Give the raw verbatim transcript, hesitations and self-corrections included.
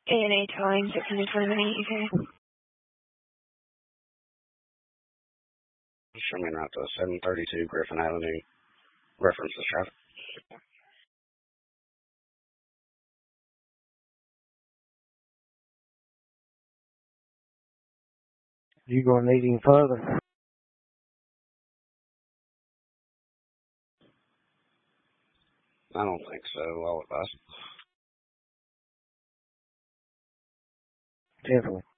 A and A towing, sixteen to twenty minute U K. Show me route to seven thirty-two Griffin Avenue. Reference this traffic. You gonna need him further? I don't think so. I'll advise. Definitely.